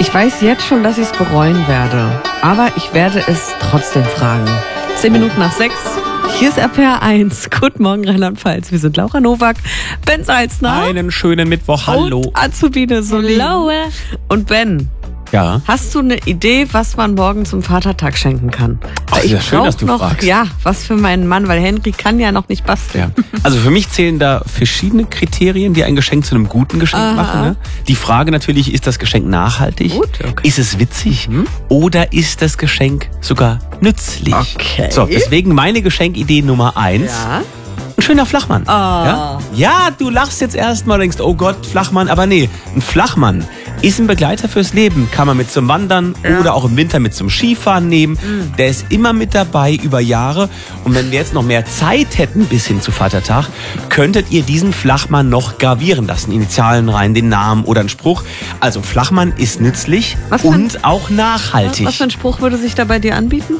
Ich weiß jetzt schon, dass ich es bereuen werde. Aber ich werde es trotzdem fragen. 10 Minuten nach 6. Hier ist RPR 1. Guten Morgen, Rheinland-Pfalz. Wir sind Laura Nowak, Ben Salzner. Einen schönen Mittwoch. Hallo. Und Azubine Solin. Und Ben. Ja. Hast du eine Idee, was man morgen zum Vatertag schenken kann? Ach, ist ja schön, dass du fragst. Ja, was für meinen Mann, weil Henry kann ja noch nicht basteln. Ja. Also für mich zählen da verschiedene Kriterien, die ein Geschenk zu einem guten Geschenk machen. Ne? Die Frage natürlich, ist das Geschenk nachhaltig? Gut, okay. Ist es witzig? Oder ist das Geschenk sogar nützlich? Okay. So, deswegen meine Geschenkidee Nummer 1. Ja. Ein schöner Flachmann. Ja, du lachst jetzt erstmal und denkst, oh Gott, Flachmann. Aber nee, ein Flachmann ist ein Begleiter fürs Leben. Kann man mit zum Wandern oder auch im Winter mit zum Skifahren nehmen. Der ist immer mit dabei über Jahre. Und wenn wir jetzt noch mehr Zeit hätten bis hin zu Vatertag, könntet ihr diesen Flachmann noch gravieren lassen. Initialen rein, den Namen oder einen Spruch. Also Flachmann ist nützlich und auch nachhaltig. Was für ein Spruch würde sich da bei dir anbieten?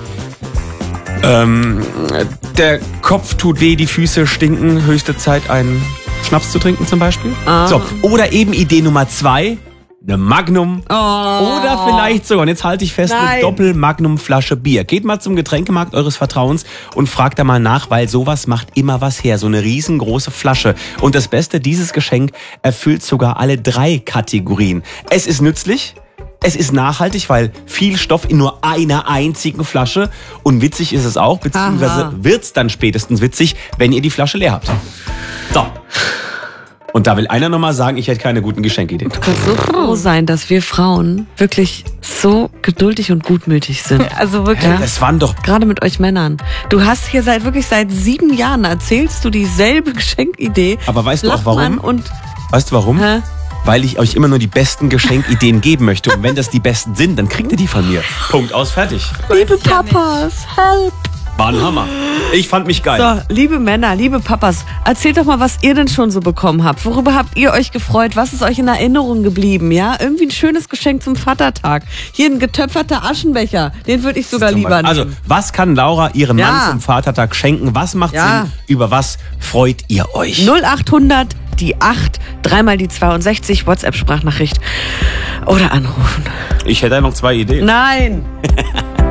Der Kopf tut weh, die Füße stinken. Höchste Zeit, einen Schnaps zu trinken zum Beispiel. So, oder eben Idee Nummer 2, eine Magnum. Oder vielleicht sogar, und jetzt halte ich fest, eine Doppel-Magnum-Flasche Bier. Geht mal zum Getränkemarkt eures Vertrauens und fragt da mal nach, weil sowas macht immer was her. So eine riesengroße Flasche. Und das Beste, dieses Geschenk erfüllt sogar alle 3 Kategorien. Es ist nützlich. Es ist nachhaltig, weil viel Stoff in nur einer einzigen Flasche. Und witzig ist es auch, beziehungsweise wird's dann spätestens witzig, wenn ihr die Flasche leer habt. So. Und da will einer nochmal sagen, ich hätte keine guten Geschenkideen. Du kannst so froh sein, dass wir Frauen wirklich so geduldig und gutmütig sind. Also wirklich. Das waren doch... Gerade mit euch Männern. Du hast hier seit 7 Jahren erzählst du dieselbe Geschenkidee. Aber weißt du auch warum? Und weißt du warum? Weil ich euch immer nur die besten Geschenkideen geben möchte. Und wenn das die besten sind, dann kriegt ihr die von mir. Punkt, aus, fertig. liebe Papas, help! War ein Hammer. Ich fand mich geil. So, liebe Männer, liebe Papas, erzählt doch mal, was ihr denn schon so bekommen habt. Worüber habt ihr euch gefreut? Was ist euch in Erinnerung geblieben? Ja, irgendwie ein schönes Geschenk zum Vatertag. Hier ein getöpferter Aschenbecher. Den würde ich sogar lieber nehmen. Also, was kann Laura ihrem Mann zum Vatertag schenken? Was macht Sinn? Über was freut ihr euch? 0800 die 8, 3 die 62, WhatsApp-Sprachnachricht oder anrufen. Ich hätte noch 2 Ideen. Nein!